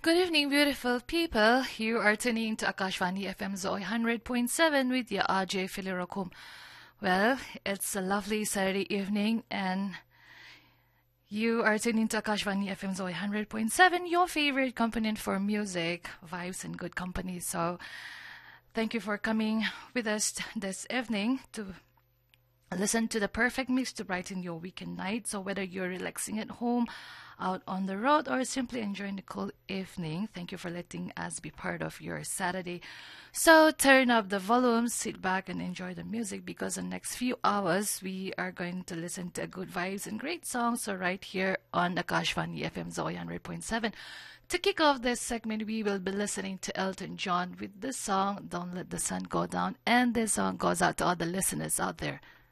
Good evening, beautiful people. You are tuning into Akashvani FM Zoe 100.7 with your RJ Filirokum. Well, it's a lovely Saturday evening, and you are tuning to Akashvani FM Zoe 100.7, your favorite component for music, vibes, and good company. So, thank you for coming with us this evening to listen to the perfect mix to brighten your weekend night. So whether you're relaxing at home, out on the road, or simply enjoying the cool evening, thank you for letting us be part of your Saturday. So turn up the volume, sit back and enjoy the music, because in the next few hours we are going to listen to good vibes and great songs. So right here on Akashvani FM Zoe 100.7. To kick off this segment, we will be listening to Elton John with the song Don't Let the Sun Go Down. And this song goes out to all the listeners out there.